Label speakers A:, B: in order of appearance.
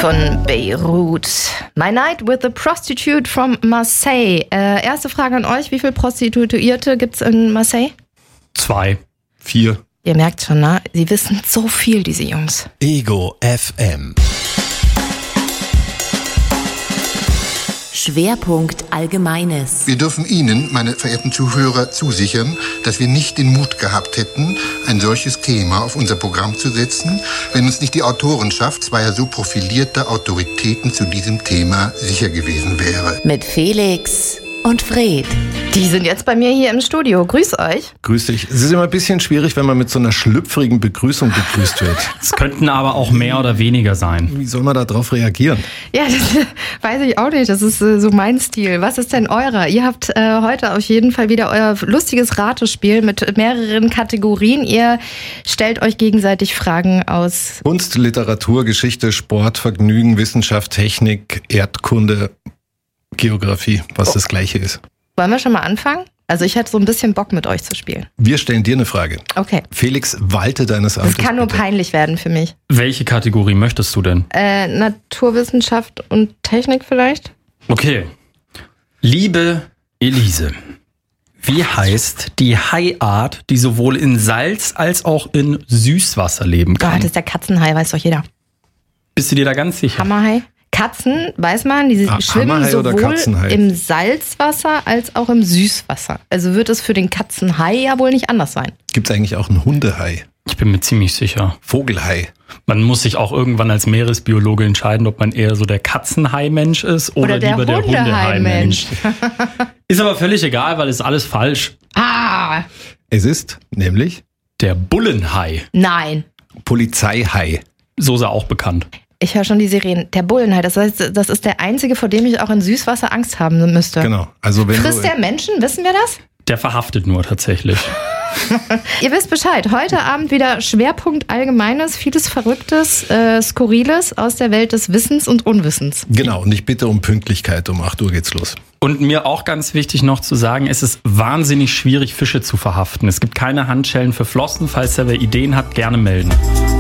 A: von Beirut. My Night with a Prostitute from Marseille. Erste Frage an euch, wie viele Prostituierte gibt's in Marseille?
B: 2.
C: 4.
A: Ihr merkt schon, ne? Sie wissen so viel, diese Jungs.
C: Ego FM.
D: Schwerpunkt Allgemeines.
E: Wir dürfen Ihnen, meine verehrten Zuhörer, zusichern, dass wir nicht den Mut gehabt hätten, ein solches Thema auf unser Programm zu setzen, wenn uns nicht die Autorenschaft zweier so profilierter Autoritäten zu diesem Thema sicher gewesen wäre.
D: Mit Felix und Fred.
A: Die sind jetzt bei mir hier im Studio. Grüß euch.
C: Grüß dich. Es ist immer ein bisschen schwierig, wenn man mit so einer schlüpfrigen Begrüßung begrüßt wird.
B: Es könnten aber auch mehr oder weniger sein.
C: Wie soll man da drauf reagieren?
A: Ja, das weiß ich auch nicht. Das ist so mein Stil. Was ist denn eurer? Ihr habt heute auf jeden Fall wieder euer lustiges Ratespiel mit mehreren Kategorien. Ihr stellt euch gegenseitig Fragen aus
C: Kunst, Literatur, Geschichte, Sport, Vergnügen, Wissenschaft, Technik, Erdkunde, Geografie, was das Gleiche ist.
A: Wollen wir schon mal anfangen? Also ich hätte so ein bisschen Bock, mit euch zu spielen.
C: Wir stellen dir eine Frage.
A: Okay.
C: Felix, walte deines Amtes.
A: Das kann nur
C: bitte.
A: peinlich werden für mich.
B: Welche Kategorie möchtest du denn?
A: Naturwissenschaft und Technik vielleicht?
B: Okay. Liebe Elise, wie heißt die Haiart, die sowohl in Salz als auch in Süßwasser leben
A: Gott,
B: kann?
A: das ist der Katzenhai, weiß doch jeder.
B: Bist du dir da ganz sicher?
A: Hammerhai. Katzen, weiß man, die schwimmen
C: Hammerhai oder
A: sowohl
C: Katzenhai?
A: im Salzwasser als auch im Süßwasser. Also wird es für den Katzenhai ja wohl nicht anders sein.
C: Gibt es eigentlich auch einen Hundehai?
B: Ich bin mir ziemlich sicher.
C: Vogelhai?
B: Man muss sich auch irgendwann als Meeresbiologe entscheiden, ob man eher so der Katzenhai-Mensch ist oder
A: der
B: lieber der
A: Hundehai-Mensch.
B: Ist aber völlig egal, weil es ist alles falsch.
A: Ah,
C: Es ist nämlich
B: Der Bullenhai,
A: nein.
C: Polizeihai.
B: so ist er auch bekannt.
A: Ich höre schon die Sirenen. Der Bullenhai, das heißt, das ist der einzige, vor dem ich auch in Süßwasser Angst haben müsste.
C: Genau. Also wenn
A: Frisst der Menschen, wissen wir das?
B: Der verhaftet nur tatsächlich.
A: Ihr wisst Bescheid. Heute Abend wieder Schwerpunkt Allgemeines, vieles Verrücktes, Skurriles aus der Welt des Wissens und Unwissens.
C: Genau, und ich bitte um Pünktlichkeit. Um 8 Uhr geht's los.
B: Und mir auch ganz wichtig noch zu sagen, es ist wahnsinnig schwierig, Fische zu verhaften. Es gibt keine Handschellen für Flossen. Falls ihr wer Ideen habt, gerne melden.